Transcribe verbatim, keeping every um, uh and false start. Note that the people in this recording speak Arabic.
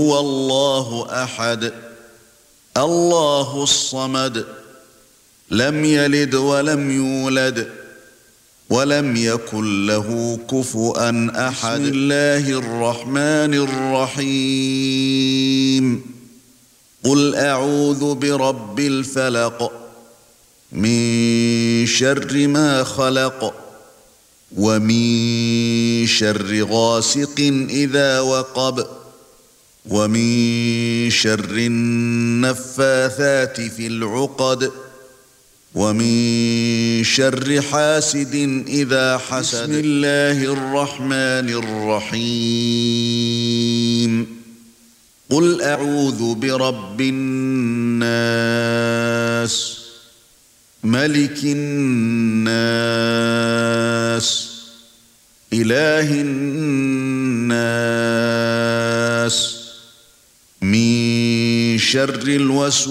هو الله أحد الله الصمد لم يلد ولم يولد ولم يكن له كفؤا أحد. بسم الله الرحمن الرحيم. قل أعوذ برب الفلق من شر ما خلق ومن شر غاسق إذا وقب ومن شر النفاثات في العقد ومن شر حاسد إذا حسد. بسم الله الرحمن الرحيم. قل أعوذ برب الناس ملك الناس إله الناس من شر الوسواس